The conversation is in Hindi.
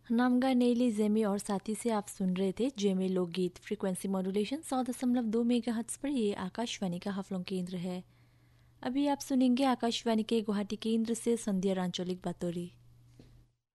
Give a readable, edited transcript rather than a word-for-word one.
नामगा नेली जेमी और साथी से आप सुन रहे थे जेमी लोकगीत। फ्रीक्वेंसी मॉड्यूलेशन 100.2 मेगाहर्ट्ज पर ये आकाशवाणी का हफ्लों केंद्र है। अभी आप सुनेंगे आकाशवाणी के गुवाहाटी केंद्र से संध्या आंचलिक बातोरी।